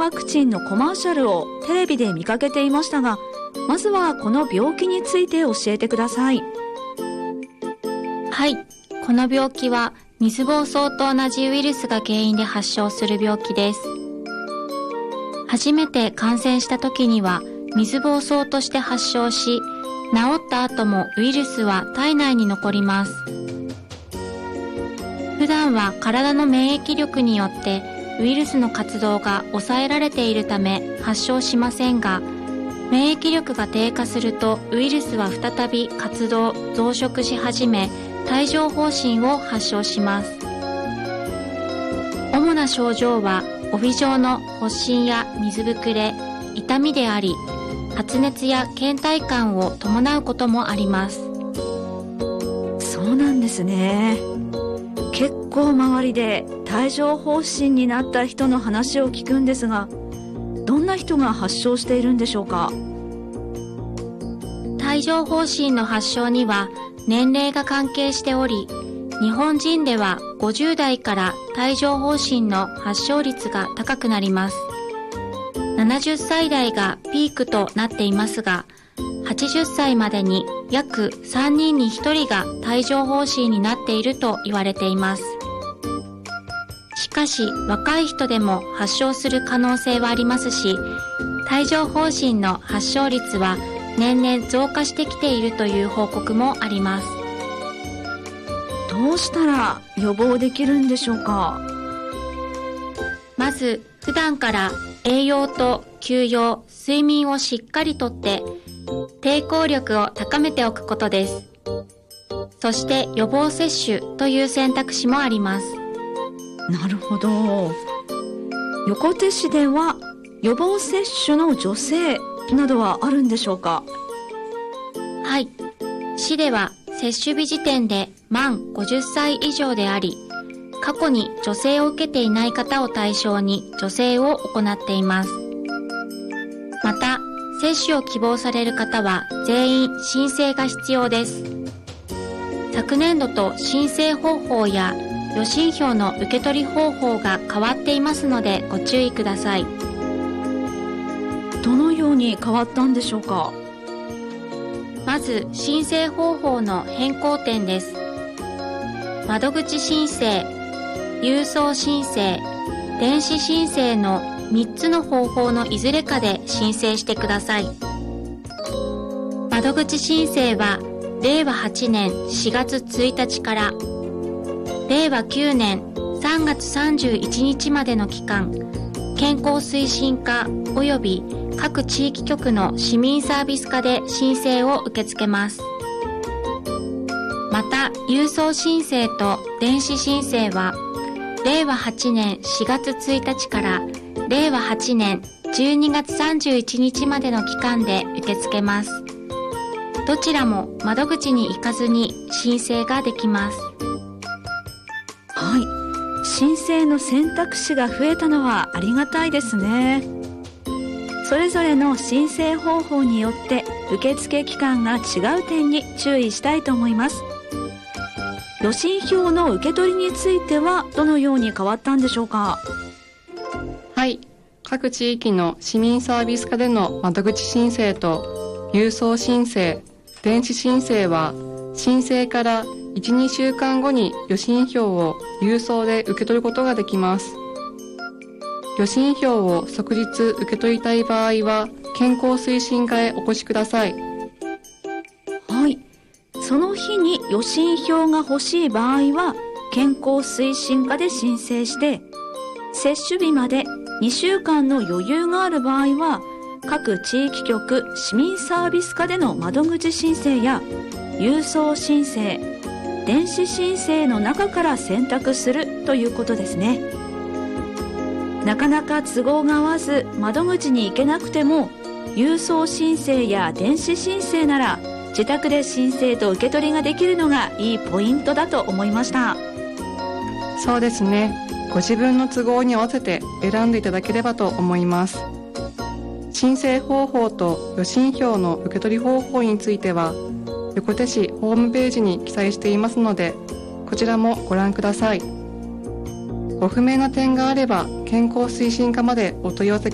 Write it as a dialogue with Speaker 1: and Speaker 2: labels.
Speaker 1: ワクチンのコマーシャルをテレビで見かけていましたが、まずはこの病気について教えてください。
Speaker 2: はい、この病気は水疱瘡と同じウイルスが原因で発症する病気です。初めて感染した時には水疱瘡として発症し、治った後もウイルスは体内に残ります。普段は体の免疫力によってウイルスの活動が抑えられているため発症しませんが、免疫力が低下するとウイルスは再び活動・増殖し始め、帯状疱疹を発症します。主な症状は帯状の発疹や水ぶくれ、痛みであり、発熱や倦怠感を伴うこともあります。
Speaker 1: そうなんですね。結構周りで帯状疱疹になった人の話を聞くんですが、どんな人が発症しているんでしょうか？
Speaker 2: 帯状疱疹の発症には年齢が関係しており、日本人では50代から帯状疱疹の発症率が高くなります。70歳代がピークとなっていますが、80歳までに約3人に1人が帯状疱疹になっていると言われています。しかし若い人でも発症する可能性はありますし、帯状疱疹の発症率は年々増加してきているという報告もあります。
Speaker 1: どうしたら予防できるんでしょうか？
Speaker 2: まず普段から栄養と休養、睡眠をしっかりとって抵抗力を高めておくことです。そして予防接種という選択肢もあります。
Speaker 1: なるほど。横手市では予防接種の助成などはあるんでしょうか？
Speaker 2: はい、市では接種日時点で満50歳以上であり、過去に助成を受けていない方を対象に助成を行っています。また、接種を希望される方は全員申請が必要です。昨年度と申請方法や予診票の受け取り方法が変わっていますのでご注意ください。
Speaker 1: どのように変わったんでしょうか？
Speaker 2: まず申請方法の変更点です。窓口申請、郵送申請、電子申請の3つの方法のいずれかで申請してください。窓口申請は令和8年4月1日から令和9年3月31日までの期間、健康推進課及び各地域局の市民サービス課で申請を受け付けます。また、郵送申請と電子申請は令和8年4月1日から令和8年12月31日までの期間で受け付けます。どちらも窓口に行かずに申請ができます。
Speaker 1: はい、申請の選択肢が増えたのはありがたいですね。それぞれの申請方法によって受付期間が違う点に注意したいと思います。予診票の受け取りについてはどのように変わったんでしょうか？
Speaker 3: はい、各地域の市民サービス課での窓口申請と郵送申請、電子申請は申請から1、2週間後に予診票を郵送で受け取ることができます。予診票を即日受け取りたい場合は健康推進課へお越しください。
Speaker 1: はい、その日に予診票が欲しい場合は健康推進課で申請して、接種日まで2週間の余裕がある場合は各地域局市民サービス課での窓口申請や郵送申請、電子申請の中から選択するということですね。なかなか都合が合わず窓口に行けなくても、郵送申請や電子申請なら自宅で申請と受け取りができるのがいいポイントだと思いました。
Speaker 3: そうですね。ご自分の都合に合わせて選んでいただければと思います。申請方法と予診票の受け取り方法については横手市ホームページに記載していますので、こちらもご覧ください。ご不明な点があれば健康推進課までお問い合わせ